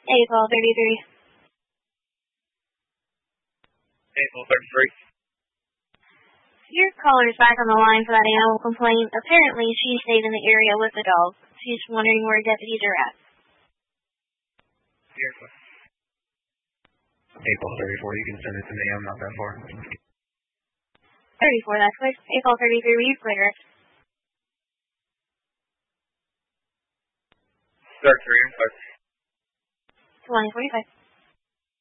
April 33. April 33. Your caller is back on the line for that animal complaint. Apparently, she stayed in the area with the dog. She's wondering where deputies are at. April 34, you can send it to me. I'm not that far. 34, that's quick. April 33, will you clear it? 33, 2045.